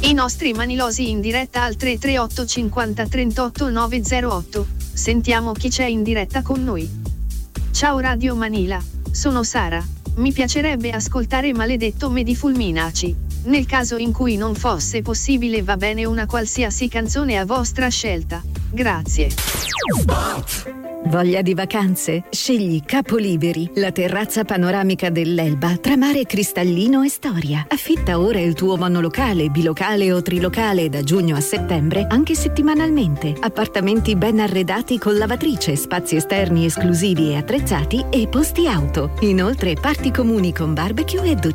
I nostri manilosi in diretta al 338 50 38 908. Sentiamo chi c'è in diretta con noi. Ciao Radio Manila, sono Sara. Mi piacerebbe ascoltare Maledetto me di Fulminaci. Nel caso in cui non fosse possibile va bene una qualsiasi canzone a vostra scelta. Grazie. Voglia di vacanze? Scegli Capoliberi, la terrazza panoramica dell'Elba tra mare cristallino e storia. Affitta ora il tuo monolocale, bilocale o trilocale da giugno a settembre, anche settimanalmente. Appartamenti ben arredati con lavatrice, spazi esterni esclusivi e attrezzati e posti auto. Inoltre parti comuni con barbecue e docce